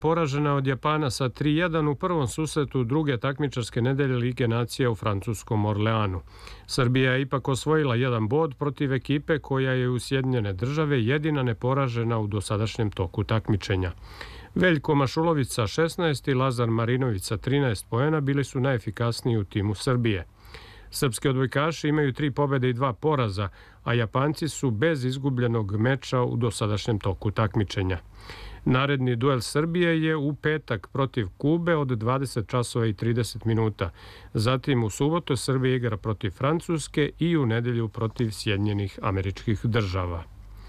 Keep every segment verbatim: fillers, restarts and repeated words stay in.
poražena od Japana sa tri jedan u prvom susretu druge takmičarske nedelje Lige nacija u francuskom Orleanu. Srbija je ipak osvojila jedan bod protiv ekipe koja je u Sjedinjene Države jedina neporažena u dosadašnjem toku takmičenja. Veljko Mašulović sa šesnaest i Lazar Marinović sa trinaest poena bili su najefikasniji u timu Srbije. Srpski odbojkaši imaju tri pobjede i dva poraza, a Japanci su bez izgubljenog meča u dosadašnjem toku takmičenja. Naredni duel Srbije je u petak protiv Kube od dvadeset časova i trideset minuta. Zatim u subotu Srbija igra protiv Francuske i u nedelju protiv Sjedinjenih Američkih Država.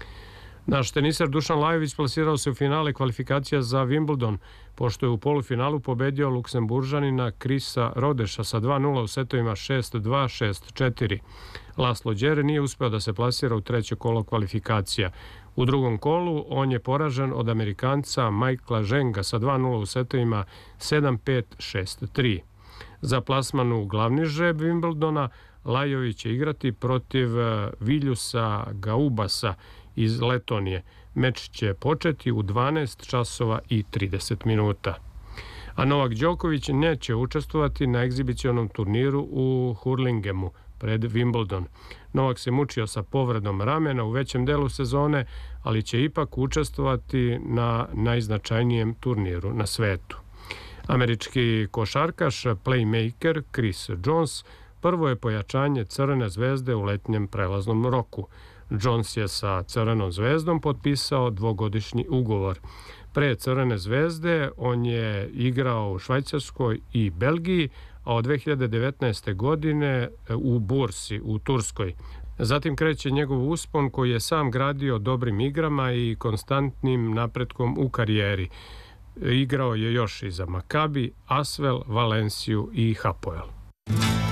Naš teniser Dušan Lajović plasirao se u finale kvalifikacija za Wimbledon, pošto je u polufinalu pobedio Luksemburžanina Krisa Rodeša sa dva nula u setovima šest dva, šest četiri. Laslo Đere nije uspeo da se plasira u treće kolo kvalifikacija. U drugom kolu on je poražen od Amerikanca Michaela Ženga sa dva nula u setovima sedam pet, šest tri. Za plasman u glavni žreb Wimbledona Lajović će igrati protiv Viljusa Gaubasa iz Letonije. Meč će početi u dvanaest časova i trideset minuta. A Novak Đoković neće učestvovati na egzibicionom turniru u Hurlingemu pred Wimbledon. Novak se mučio sa povredom ramena u većem delu sezone, ali će ipak učestvovati na najznačajnijem turniru na svetu. Američki košarkaš, playmaker Chris Jones prvo je pojačanje Crvene zvezde u letnjem prelaznom roku. Jones je sa Crvenom zvezdom potpisao dvogodišnji ugovor. Pre Crvene zvezde on je igrao u Švajcarskoj i Belgiji, a od dve hiljade devetnaeste. godine u Bursi u Turskoj. Zatim kreće njegov uspon koji je sam gradio dobrim igrama i konstantnim napretkom u karijeri. Igrao je još i za Makabi, Asvel, Valenciju i Hapoel.